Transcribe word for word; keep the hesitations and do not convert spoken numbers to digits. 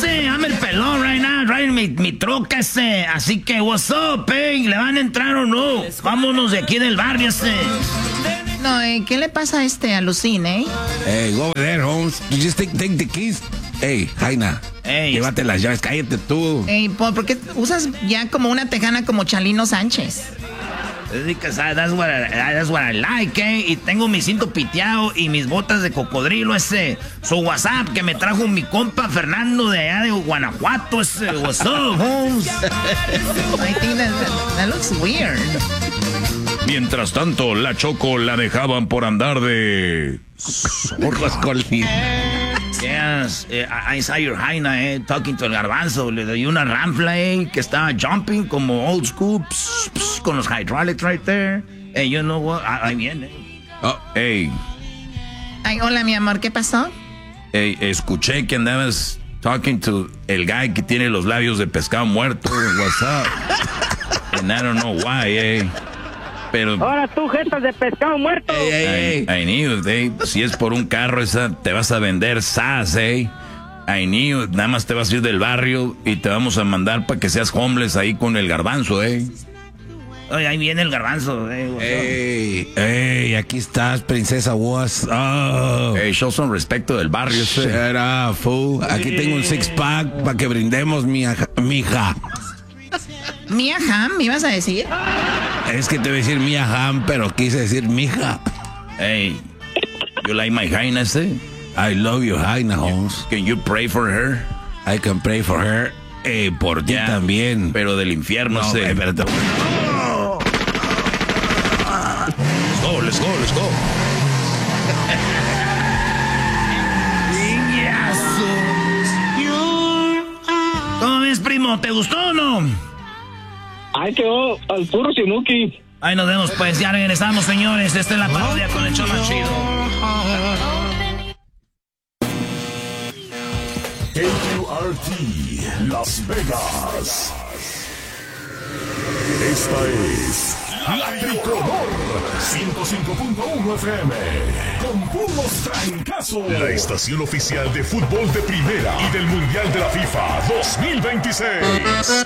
ese, I'm el pelón right now, riding mi, mi troca ese. Así que, what's up, hey? ¿Le van a entrar o no? Vámonos de aquí del barrio ese. No, eh, ¿qué le pasa a este alucine, eh? Hey, go over there, Holmes. You just take, take the keys. Hey, Jaina, hey, llévate las llaves, cállate tú. Hey, ¿por qué usas ya como una tejana como Chalino Sánchez? Because that's what I, that's what I like, eh. Y tengo mi cinto piteado y mis botas de cocodrilo ese. Su WhatsApp que me trajo mi compa Fernando de allá de Guanajuato ese. What's up, Holmes? I think that, that looks weird. Mientras tanto, la Choco la dejaban por andar de... Zorras colín. Yes, eh, I saw your Jaina, eh, talking to el Garbanzo. Le doy una ranfla, eh, que estaba jumping como old school, pss, pss, con los hydraulics right there. Hey, you know what? Ahí viene. Oh, hey. Ay, hola, mi amor, ¿qué pasó? Hey, escuché que andabas talking to el guy que tiene los labios de pescado muerto. What's up? And I don't know why, eh. Pero... Ahora tú, jetas de pescado muerto. Hey, hey, hey. I, I knew, eh. Si es por un carro, esa, te vas a vender sas, eh. I knew, nada más te vas a ir del barrio y te vamos a mandar para que seas homeless ahí con el Garbanzo, eh. Oye, ahí viene el Garbanzo, eh. Hey, hey, aquí estás, princesa Was. Oh. Hey, show some respeto del barrio, Shut up, fool. Aquí tengo un six pack para que brindemos, mi hija. Mia Ham, ¿me ibas a decir? Es que te voy a decir Mia Ham, pero quise decir mija. Hey, you like my Jaina, eh? I love you, Jaina, Holmes. Can you pray for her? I can pray for her. Eh, por ti yeah, también. Pero del infierno, no, sé. Eh, pero te... oh. Let's go, let's go, let's go. ¿Cómo ves, primo? ¿Te gustó o no? Ahí quedó al puro Sinuki. Ahí nos vemos, pues ya regresamos, señores. Esta es la parodia con el show más chido. K Q R T Las Vegas. Esta es La Tricolor ciento cinco punto uno F M con puros trancazos. La estación oficial de fútbol de primera y del Mundial de la FIFA dos mil veintiséis.